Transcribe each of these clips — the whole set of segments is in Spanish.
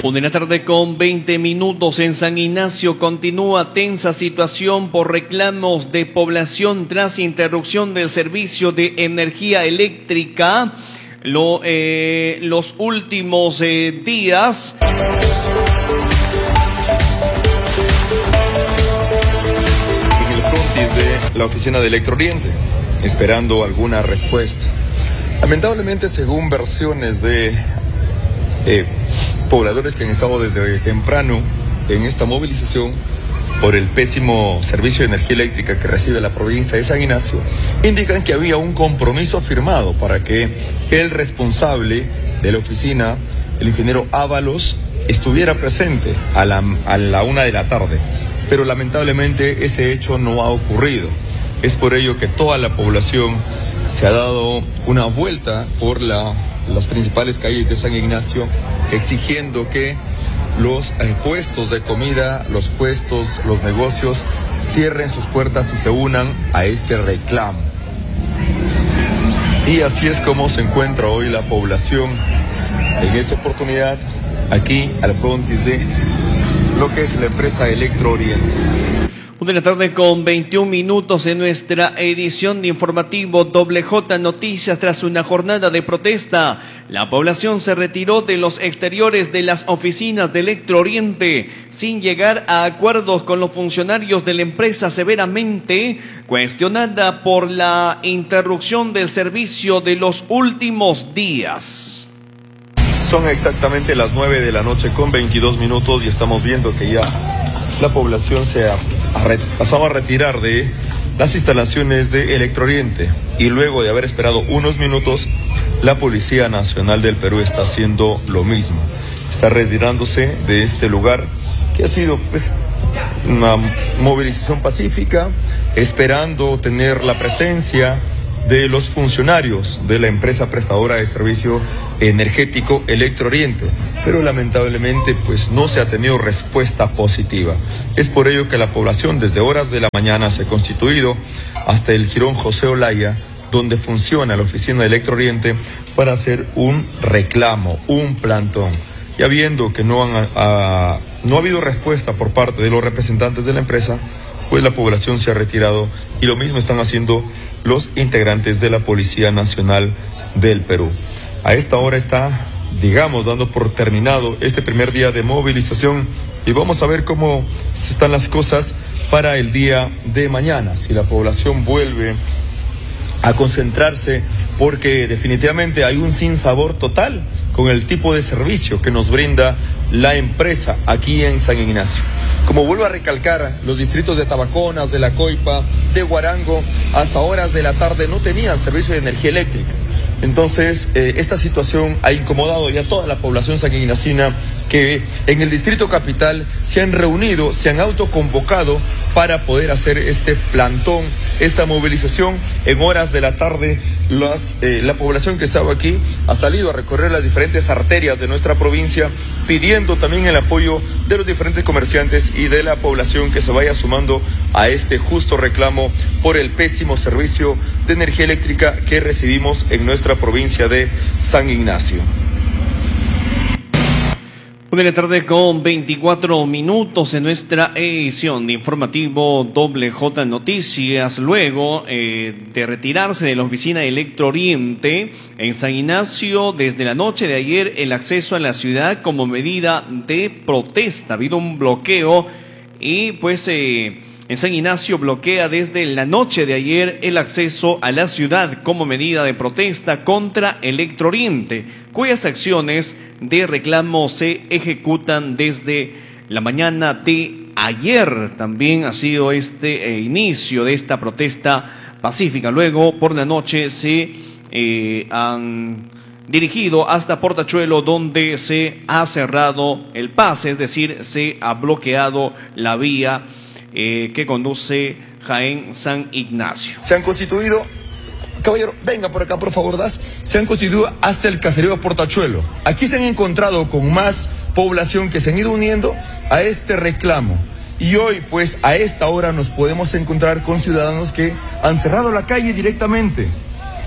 Una de la tarde con 20 minutos en San Ignacio. Continúa tensa situación por reclamos de población tras interrupción del servicio de energía eléctrica los últimos días. En el frontis de la oficina de Electrooriente, esperando alguna respuesta. Lamentablemente, según versiones de pobladores que han estado desde temprano en esta movilización por el pésimo servicio de energía eléctrica que recibe la provincia de San Ignacio, indican que había un compromiso firmado para que el responsable de la oficina, el ingeniero Ábalos, estuviera presente a la 1 de la tarde. Pero lamentablemente ese hecho no ha ocurrido. Es por ello que toda la población se ha dado una vuelta por las principales calles de San Ignacio, exigiendo que los puestos de comida, los negocios cierren sus puertas y se unan a este reclamo. Y así es como se encuentra hoy la población en esta oportunidad aquí al frontis de lo que es la empresa Electrooriente. Una de la tarde con 21 minutos en nuestra edición de informativo WJ Noticias. Tras una jornada de protesta, la población se retiró de los exteriores de las oficinas de Electrooriente sin llegar a acuerdos con los funcionarios de la empresa, severamente cuestionada por la interrupción del servicio de los últimos días. Son exactamente las 9 de la noche con 22 minutos y estamos viendo que ya la población se ha pasado a retirar de las instalaciones de Electrooriente, y luego de haber esperado unos minutos, la Policía Nacional del Perú está haciendo lo mismo. Está retirándose de este lugar que ha sido una movilización pacífica, esperando tener la presencia de los funcionarios de la empresa prestadora de servicio energético Electrooriente, pero lamentablemente no se ha tenido respuesta positiva. Es por ello que la población desde horas de la mañana se ha constituido hasta el jirón José Olaya, donde funciona la oficina de Electrooriente, para hacer un reclamo, un plantón. Ya viendo que no ha habido respuesta por parte de los representantes de la empresa, pues la población se ha retirado, y lo mismo están haciendo los integrantes de la Policía Nacional del Perú. A esta hora está, dando por terminado este primer día de movilización, y vamos a ver cómo están las cosas para el día de mañana, si la población vuelve a concentrarse, porque definitivamente hay un sinsabor total con el tipo de servicio que nos brinda la empresa aquí en San Ignacio. Como vuelvo a recalcar, los distritos de Tabaconas, de La Coipa, de Huarango, hasta horas de la tarde no tenían servicio de energía eléctrica. Entonces, esta situación ha incomodado ya a toda la población sanguinacina, que en el distrito capital se han reunido, se han autoconvocado para poder hacer este plantón, esta movilización. En horas de la tarde, la población que estaba aquí ha salido a recorrer las diferentes arterias de nuestra provincia, pidiendo también el apoyo de los diferentes comerciantes y de la población que se vaya sumando a este justo reclamo por el pésimo servicio de energía eléctrica que recibimos en nuestra provincia de San Ignacio. Una de la tarde con 24 minutos en nuestra edición de informativo WJ Noticias. Luego de retirarse de la oficina de Electrooriente en San Ignacio, desde la noche de ayer, el acceso a la ciudad como medida de protesta. Ha habido un bloqueo y en San Ignacio bloquea desde la noche de ayer el acceso a la ciudad como medida de protesta contra Electrooriente, cuyas acciones de reclamo se ejecutan desde la mañana de ayer. También ha sido inicio de esta protesta pacífica. Luego, por la noche, se han dirigido hasta Portachuelo, donde se ha cerrado el pase, es decir, se ha bloqueado la vía que conduce Jaén-San Ignacio. Se han constituido, caballero, venga por acá por favor, se han constituido hasta el caserío Portachuelo. Aquí se han encontrado con más población que se han ido uniendo a este reclamo. Y hoy, a esta hora nos podemos encontrar con ciudadanos que han cerrado la calle directamente.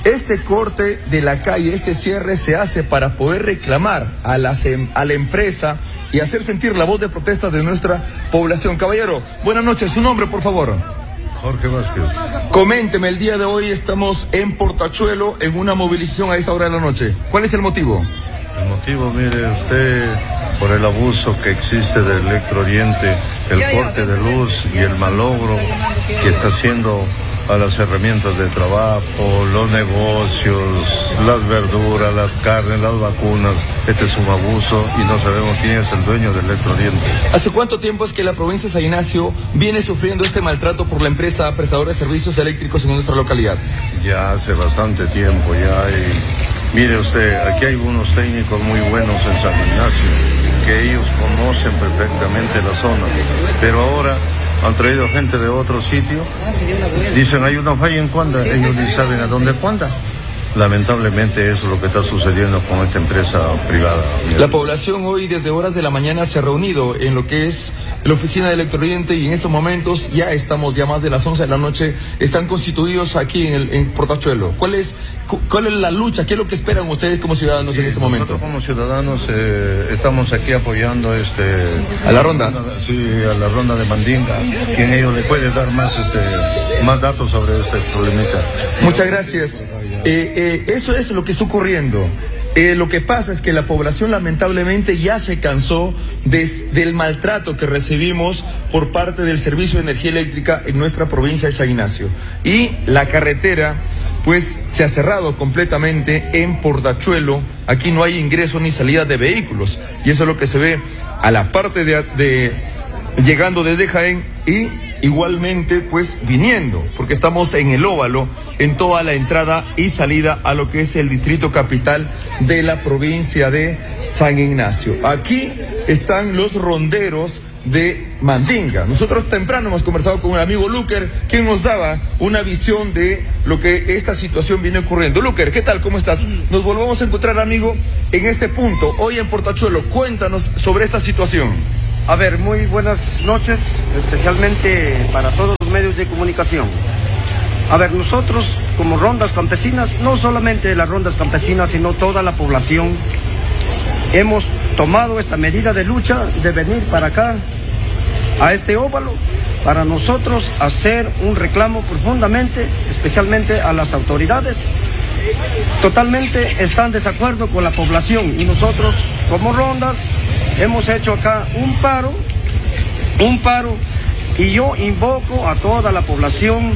Este corte de la calle, este cierre se hace para poder reclamar a la empresa y hacer sentir la voz de protesta de nuestra población. Caballero, buenas noches, su nombre por favor. Jorge Vázquez. Coménteme, el día de hoy estamos en Portachuelo en una movilización a esta hora de la noche. ¿Cuál es el motivo? El motivo, mire usted, por el abuso que existe del Electrooriente, el corte de luz y el malogro que está haciendo a las herramientas de trabajo, los negocios, las verduras, las carnes, las vacunas. Este es un abuso y no sabemos quién es el dueño del Electrooriente. ¿Hace cuánto tiempo es que la provincia de San Ignacio viene sufriendo este maltrato por la empresa prestadora de servicios eléctricos en nuestra localidad? Ya hace bastante tiempo, ya hay... Mire usted, aquí hay unos técnicos muy buenos en San Ignacio, que ellos conocen perfectamente la zona, pero ahora han traído gente de otro sitio, dicen hay una falla en Cuanda, ellos ni saben a dónde Cuanda. Lamentablemente eso es lo que está sucediendo con esta empresa privada. La población hoy desde horas de la mañana se ha reunido en lo que es la oficina de Electrooriente y en estos momentos ya estamos más de las 11 de la noche, están constituidos aquí en Portachuelo. ¿Cuál es la lucha? ¿Qué es lo que esperan ustedes como ciudadanos en este momento? Nosotros como ciudadanos estamos aquí apoyando a la ronda. Sí, a la ronda de Mandinga, quien ellos le puede dar más datos sobre este problemita. Muchas gracias. Eso es lo que está ocurriendo. Lo que pasa es que la población lamentablemente ya se cansó del maltrato que recibimos por parte del Servicio de Energía Eléctrica en nuestra provincia de San Ignacio. Y la carretera pues se ha cerrado completamente en Portachuelo. Aquí no hay ingreso ni salida de vehículos. Y eso es lo que se ve a la parte de llegando desde Jaén y igualmente pues viniendo, porque estamos en el óvalo, en toda la entrada y salida a lo que es el distrito capital de la provincia de San Ignacio. Aquí están los ronderos de Mandinga. Nosotros temprano hemos conversado con un amigo Luker, quien nos daba una visión de lo que esta situación viene ocurriendo. Luker, ¿qué tal? ¿Cómo estás? Nos volvemos a encontrar, amigo, en este punto, hoy en Portachuelo. Cuéntanos sobre esta situación. A ver, muy buenas noches, especialmente para todos los medios de comunicación. A ver, nosotros como rondas campesinas, no solamente las rondas campesinas, sino toda la población, hemos tomado esta medida de lucha de venir para acá, a este óvalo, para nosotros hacer un reclamo profundamente, especialmente a las autoridades. Totalmente están de desacuerdo con la población y nosotros como rondas hemos hecho acá un paro y yo invoco a toda la población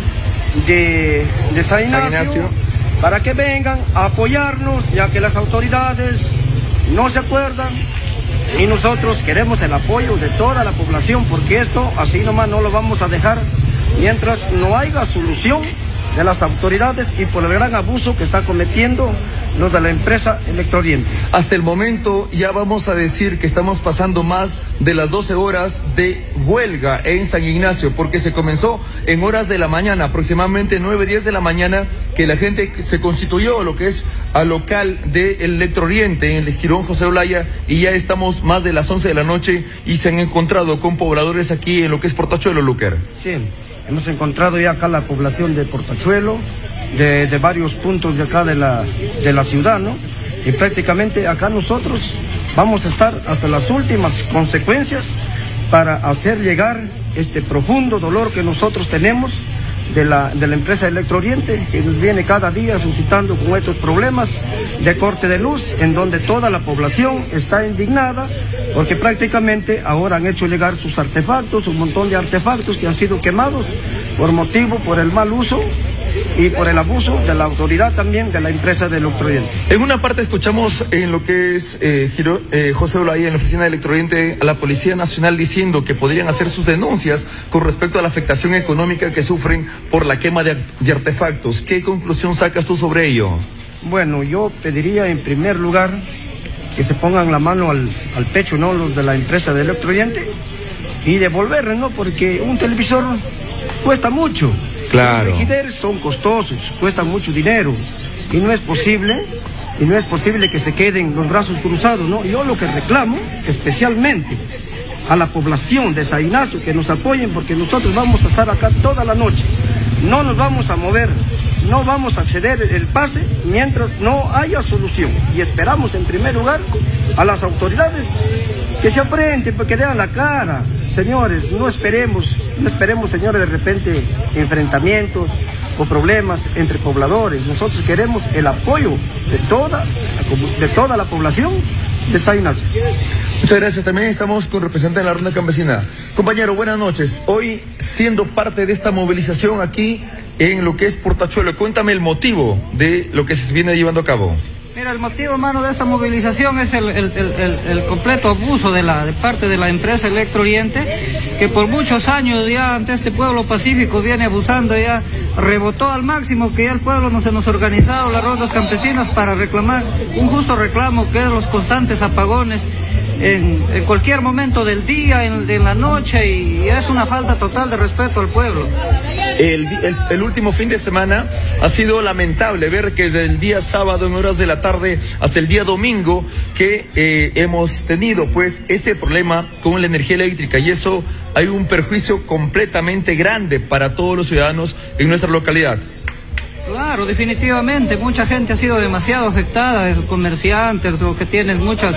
de San Ignacio para que vengan a apoyarnos, ya que las autoridades no se acuerdan y nosotros queremos el apoyo de toda la población, porque esto así nomás no lo vamos a dejar mientras no haya solución de las autoridades y por el gran abuso que está cometiendo los de la empresa Electrooriente. Hasta el momento ya vamos a decir que estamos pasando más de las 12 horas de huelga en San Ignacio, porque se comenzó en horas de la mañana, aproximadamente 9:10 de la mañana, que la gente se constituyó lo que es al local de Electrooriente en el Jirón José Olaya, y ya estamos más de las 11 de la noche y se han encontrado con pobladores aquí en lo que es Portachuelo, Luker. Sí, hemos encontrado ya acá la población de Portachuelo, de varios puntos de acá de la ciudad, ¿no? Y prácticamente acá nosotros vamos a estar hasta las últimas consecuencias para hacer llegar este profundo dolor que nosotros tenemos de la empresa Electrooriente, que nos viene cada día suscitando con estos problemas de corte de luz, en donde toda la población está indignada, porque prácticamente ahora han hecho llegar sus artefactos, un montón de artefactos que han sido quemados por el mal uso y por el abuso de la autoridad también de la empresa de Electrooriente. En una parte escuchamos en lo que es José Olaya, en la oficina de Electrooriente, a la Policía Nacional diciendo que podrían hacer sus denuncias con respecto a la afectación económica que sufren por la quema de artefactos. ¿Qué conclusión sacas tú sobre ello? Bueno, yo pediría en primer lugar que se pongan la mano al pecho, ¿no?, los de la empresa de Electrooriente, y devolverle, ¿no?, porque un televisor cuesta mucho. Claro. Los frigideros son costosos, cuestan mucho dinero y no es posible que se queden los brazos cruzados, ¿no? Yo lo que reclamo especialmente a la población de San Ignacio que nos apoyen, porque nosotros vamos a estar acá toda la noche, no nos vamos a mover no vamos a acceder el pase mientras no haya solución. Y esperamos en primer lugar a las autoridades que se aprenden, que den la cara. Señores, no esperemos, señores, de repente enfrentamientos o problemas entre pobladores. Nosotros queremos el apoyo de toda la población de San Ignacio. Muchas gracias. También estamos con representantes de la Ronda Campesina. Compañero, buenas noches. Hoy, siendo parte de esta movilización aquí en lo que es Portachuelo, cuéntame el motivo de lo que se viene llevando a cabo. Mira, el motivo, hermano, de esta movilización es el completo abuso de parte de la empresa Electro Oriente, que por muchos años ya ante este pueblo pacífico viene abusando, ya rebotó al máximo, que ya el pueblo no se nos ha organizado, las rondas campesinas, para reclamar un justo reclamo, que es los constantes apagones en cualquier momento del día, en la noche, y es una falta total de respeto al pueblo. El último fin de semana ha sido lamentable ver que desde el día sábado en horas de la tarde hasta el día domingo que hemos tenido pues este problema con la energía eléctrica, y eso hay un perjuicio completamente grande para todos los ciudadanos en nuestra localidad. Claro, definitivamente, mucha gente ha sido demasiado afectada, comerciantes, o que tienen muchas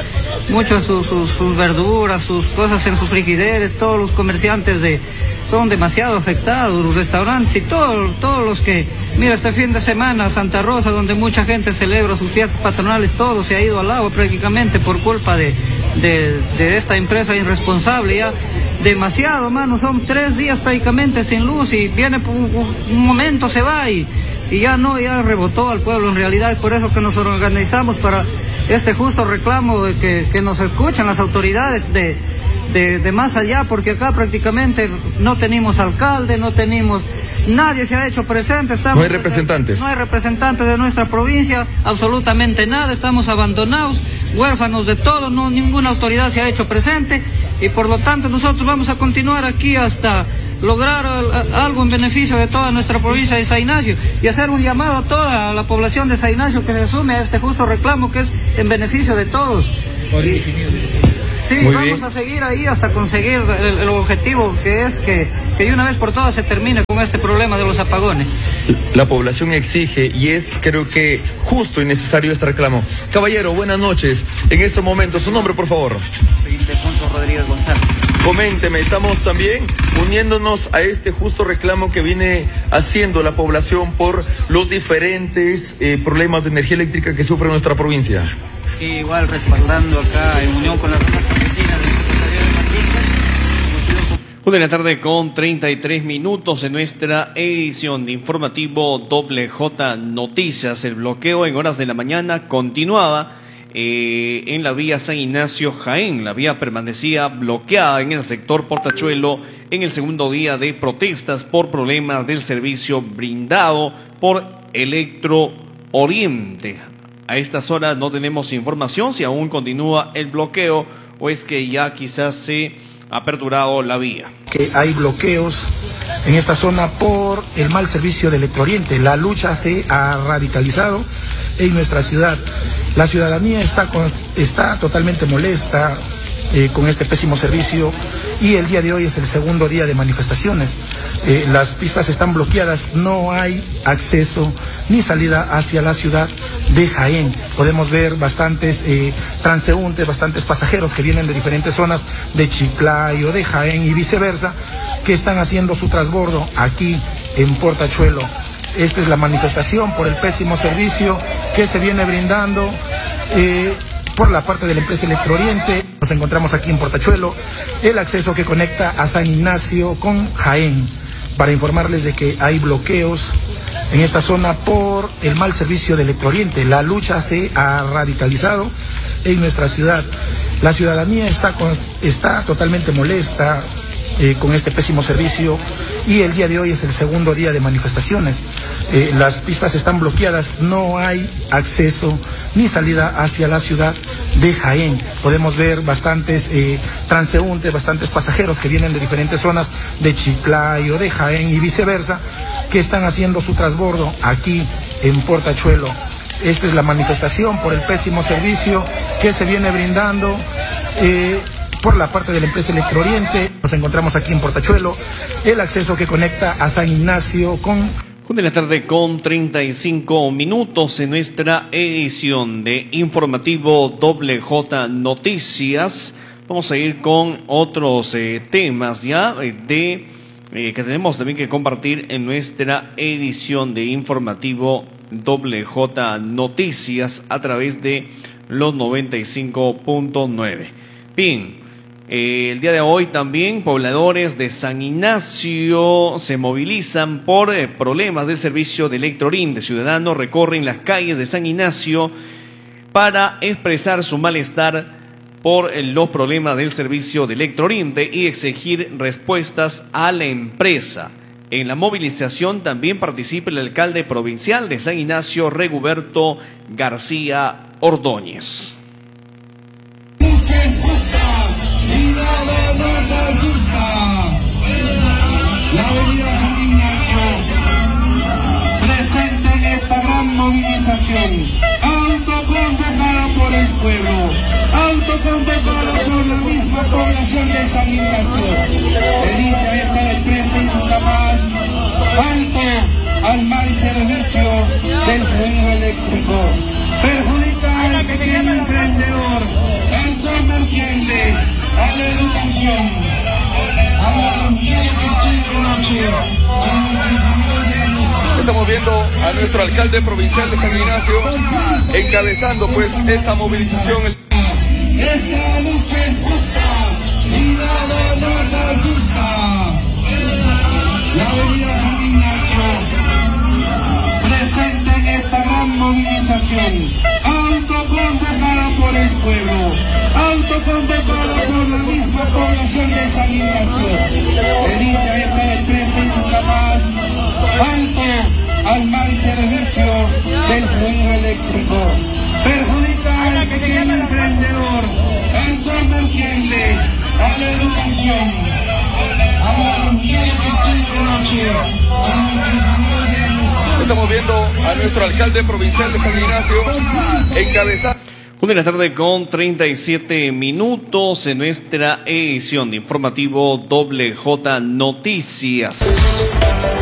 sus verduras, sus cosas en sus frigideres, todos los comerciantes son demasiado afectados, los restaurantes y todos los que, mira, este fin de semana Santa Rosa, donde mucha gente celebra sus fiestas patronales, todo se ha ido al agua prácticamente por culpa de esta empresa irresponsable. Ya demasiado, mano, son 3 días prácticamente sin luz, y viene por un momento, se va y ya rebotó al pueblo en realidad. Por eso que nos organizamos para este justo reclamo de que nos escuchen las autoridades de más allá, porque acá prácticamente no tenemos alcalde, nadie se ha hecho presente. No hay representantes. No hay representantes de nuestra provincia, absolutamente nada, estamos abandonados, huérfanos de todo, ninguna autoridad se ha hecho presente, y por lo tanto nosotros vamos a continuar aquí hasta lograr algo en beneficio de toda nuestra provincia de San Ignacio, y hacer un llamado a toda la población de San Ignacio que se sume a este justo reclamo que es en beneficio de todos. Sí, vamos a seguir ahí hasta conseguir el objetivo, que es que de una vez por todas se termine con este problema de los apagones. La población exige, y es, creo que, justo y necesario este reclamo. Caballero, buenas noches. En este momento, su nombre, por favor. Soy Ildefonso Rodríguez González. Coménteme, estamos también uniéndonos a este justo reclamo que viene haciendo la población por los diferentes problemas de energía eléctrica que sufre nuestra provincia. Sí, igual respaldando acá en unión con las rondas campesinas del Secretario de Matinga. 1 de la tarde con 33 minutos en nuestra edición de informativo WJ Noticias. El bloqueo en horas de la mañana continuaba en la vía San Ignacio Jaén. La vía permanecía bloqueada en el sector Portachuelo en el segundo día de protestas por problemas del servicio brindado por Electro Oriente. A estas horas no tenemos información si aún continúa el bloqueo o es que ya quizás se ha aperturado la vía. Que hay bloqueos en esta zona por el mal servicio de Electro Oriente. La lucha se ha radicalizado en nuestra ciudad. La ciudadanía está totalmente molesta con este pésimo servicio, y el día de hoy es el segundo día de manifestaciones. Las pistas están bloqueadas, no hay acceso ni salida hacia la ciudad de Jaén. Podemos ver bastantes transeúntes, bastantes pasajeros que vienen de diferentes zonas de Chiclayo, de Jaén y viceversa, que están haciendo su transbordo aquí en Portachuelo. Esta es la manifestación por el pésimo servicio que se viene brindando por la parte de la empresa Electro Oriente. Nos encontramos aquí en Portachuelo, el acceso que conecta a San Ignacio con Jaén, para informarles de que hay bloqueos en esta zona por el mal servicio de Electro Oriente. La lucha se ha radicalizado en nuestra ciudad. La ciudadanía está totalmente molesta con este pésimo servicio, y el día de hoy es el segundo día de manifestaciones. Las pistas están bloqueadas, no hay acceso ni salida hacia la ciudad de Jaén. Podemos ver bastantes transeúntes, bastantes pasajeros que vienen de diferentes zonas de Chiclayo, de Jaén y viceversa, que están haciendo su transbordo aquí en Portachuelo. Esta es la manifestación por el pésimo servicio que se viene brindando por la parte de la empresa Electro Oriente. Nos encontramos aquí en Portachuelo, el acceso que conecta a San Ignacio con... 1:35 en nuestra edición de informativo WJ Noticias. Vamos a ir con otros temas ya que tenemos también que compartir en nuestra edición de informativo WJ Noticias a través de los 95.9. Bien. El día de hoy también pobladores de San Ignacio se movilizan por problemas del servicio de Electrooriente. Ciudadanos recorren las calles de San Ignacio para expresar su malestar por los problemas del servicio de Electrooriente y exigir respuestas a la empresa. En la movilización también participa el alcalde provincial de San Ignacio, Reguberto García Ordóñez. Nada más asusta. La avenida San Ignacio presente en esta gran movilización, autoconvocada por el pueblo, autoconvocada por la misma población de San Ignacio. Inicia esta empresa incapaz, falta al mal servicio del fluido eléctrico, perjudica al pequeño emprendedor, al comerciante, a la educación, a la mujer que estudia de noche, a nuestros amigos de... Estamos viendo a nuestro alcalde provincial de San Ignacio encabezando pues esta movilización. Esta lucha es justa y nada más asusta. La avenida San Ignacio presente en esta gran movilización, autoconvocada por el pueblo, autoconvocada por la misma población de San Ignacio. Inicia esta empresa incapaz, falta al mal servicio del fluido eléctrico, perjudica al pequeño emprendedor, al comerciante, a la educación, a la mujer que estudia de noche, a nuestros amigos de... Estamos viendo a nuestro alcalde provincial de San Ignacio encabezando. 1:37 en nuestra edición de informativo WJ Noticias.